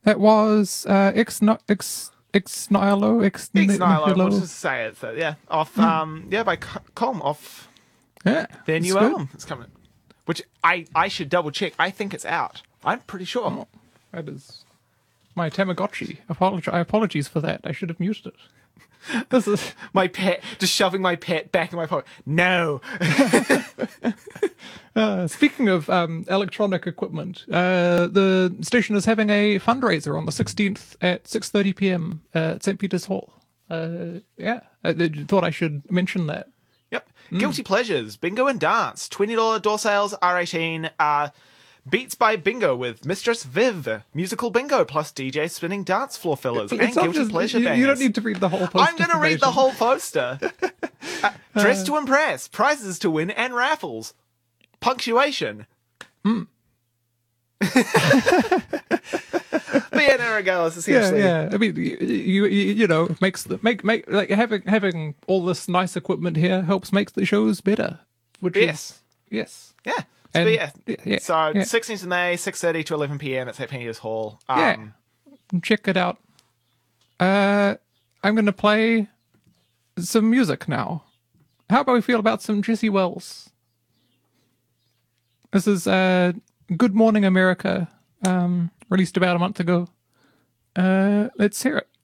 It was ex nihilo ex Nihilo, we'll nihilo. just say it. So, yeah, off by Colm off Yeah, their it's new good. album. It's coming, which I should double check. I think it's out. I'm pretty sure. Oh, that is my Tamagotchi. Apologies for that. I should have muted it. This is My pet, just shoving my pet back in my pocket. No. speaking of electronic equipment. The station is having a fundraiser on the 16th at 6:30 p.m. At St. Peter's Hall. Yeah, I thought I should mention that. Yep. Guilty Pleasures, Bingo and Dance, $20 door sales, R18, Beats by Bingo with Mistress Viv, musical bingo plus DJ spinning dance floor fillers, and It's not Guilty just- Pleasure you bangers. don't need to read the whole post. I'm going to read the whole poster. Dress to impress, prizes to win, and raffles. Punctuation. But yeah, no, regardless, essentially. Yeah. I mean, you know, makes the make like having all this nice equipment here helps make the shows better. Which Yes. is yes. Yeah. And- But yeah. yeah, So yeah. 16th of May, 6:30 to 11 p.m. at St. Peter's Hall. Yeah. Check it out. I'm gonna play some music now. How about we feel about some Jesse Wells? This is Good Morning America, released about a month ago. Let's hear it.